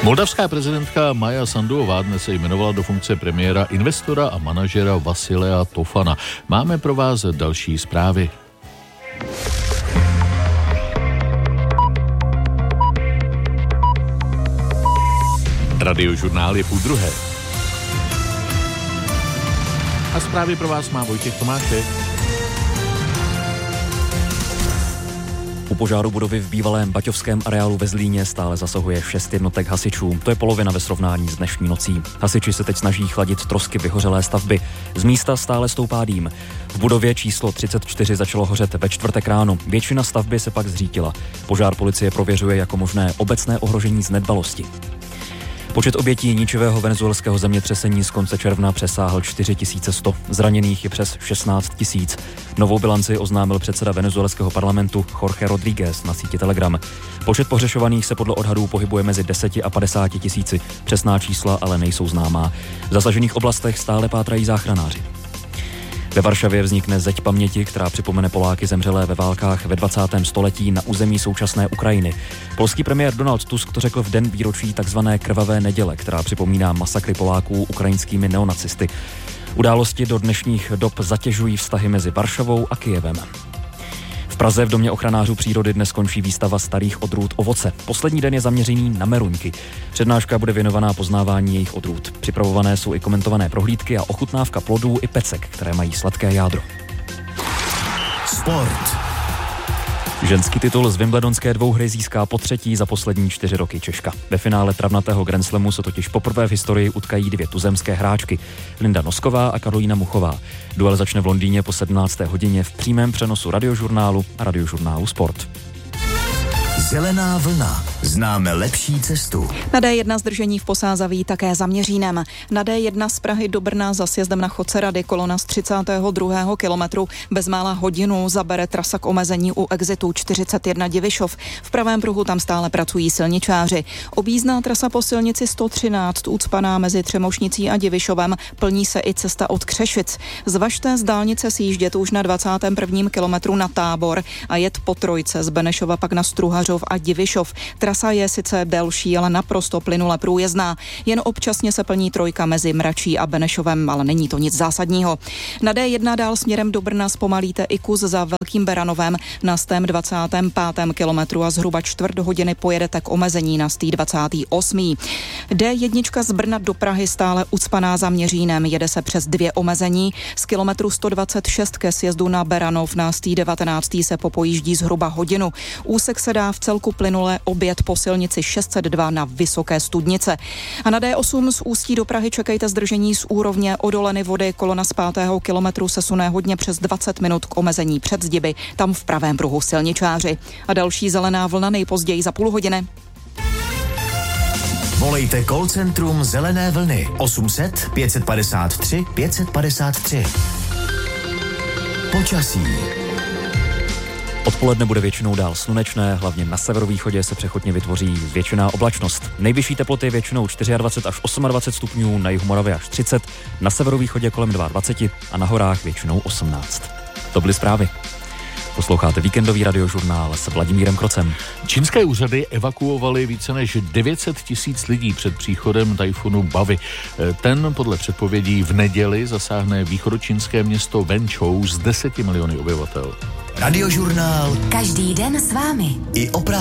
Moldavská prezidentka Maja Sanduová dnes se jmenovala do funkce premiéra, investora a manažera Vasilea Tofana. Máme pro vás další zprávy. Radiožurnál je 12:30. A zprávy pro vás má Vojtěch Tomášek. U požáru budovy v bývalém baťovském areálu ve Zlíně stále zasahuje 6 jednotek hasičů. To je polovina ve srovnání s dnešní nocí. Hasiči se teď snaží chladit trosky vyhořelé stavby. Z místa stále stoupá dým. V budově číslo 34 začalo hořet ve čtvrtek ráno. Většina stavby se pak zřítila. Požár policie prověřuje jako možné obecné ohrožení z nedbalosti. Počet obětí ničivého venezuelského zemětřesení z konce června přesáhl 4100. Zraněných je přes 16 000. Novou bilanci oznámil předseda venezuelského parlamentu Jorge Rodríguez na síti Telegram. Počet pohřešovaných se podle odhadů pohybuje mezi 10 a 50 000. Přesná čísla ale nejsou známá. V zasažených oblastech stále pátrají záchranáři. Ve Varšavě vznikne zeď paměti, která připomene Poláky zemřelé ve válkách ve 20. století na území současné Ukrajiny. Polský premiér Donald Tusk to řekl v den výročí takzvané krvavé neděle, která připomíná masakry Poláků ukrajinskými neonacisty. Události do dnešních dob zatěžují vztahy mezi Varšavou a Kyjevem. V Praze v Domě ochranářů přírody dnes končí výstava starých odrůd ovoce. Poslední den je zaměřený na meruňky. Přednáška bude věnovaná poznávání jejich odrůd. Připravované jsou i komentované prohlídky a ochutnávka plodů i pecek, které mají sladké jádro. Sport. Ženský titul z wimbledonské dvouhry získá po třetí za poslední 4 roky Češka. Ve finále travnatého Grand Slamu se totiž poprvé v historii utkají 2 tuzemské hráčky, Linda Nosková a Karolína Muchová. Duel začne v Londýně po 17. hodině v přímém přenosu Radiožurnálu a Radiožurnálu Sport. Zelená vlna. Známe lepší cestu. Na D1 zdržení v Posázaví také za Měřínem. Na D1 z Prahy do Brna za sjezdem na Chodce Rady kolona z 32. kilometru bezmála hodinu zabere trasa k omezení u exitu 41 Divišov. V pravém pruhu tam stále pracují silničáři. Objízdná trasa po silnici 113 ucpaná mezi Třemošnicí a Divišovem, plní se i cesta od Křešic. Zvažte z dálnice sjíždět už na 21. kilometru na Tábor a jet po trojce z Benešova pak na Struhařov a Divišov. Trasa je sice delší, ale naprosto plynule průjezdná. Jen občasně se plní trojka mezi Mračí a Benešovem, ale není to nic zásadního. Na D1 dál směrem do Brna zpomalíte i kus za Velkým Beranovem na 125. kilometru a zhruba 1/4 hodiny pojedete k omezení na 128. D1 z Brna do Prahy stále ucpaná za Měřínem. Jede se přes 2 omezení. Z kilometru 126 ke sjezdu na Beranov na 119. se popojíždí zhruba hodinu. Úsek se dá v celku plynule objet po silnici 602 na Vysoké Studnice. A na D8 z Ústí do Prahy čekejte zdržení z úrovně Odoleny Vody. Kolona z 5. kilometru se sune hodně přes 20 minut k omezení před Zdiby, tam v pravém pruhu silničáři. A další zelená vlna nejpozději za půl hodiny. Volejte call centrum Zelené vlny 800 553 553. Počasí. Odpoledne bude většinou dál slunečné, hlavně na severovýchodě se přechodně vytvoří zvětšená oblačnost. Nejvyšší teploty většinou 24 až 28 stupňů, na jihu Moravy až 30, na severovýchodě kolem 22 a na horách většinou 18. To byly zprávy. Posloucháte víkendový radiožurnál s Vladimírem Krocem. Čínské úřady evakuovaly více než 900 000 lidí před příchodem tajfunu Bavy. Ten podle předpovědí v neděli zasáhne východočínské město Wenzhou s 10 miliony obyvatel. Radiožurnál každý den s vámi. I o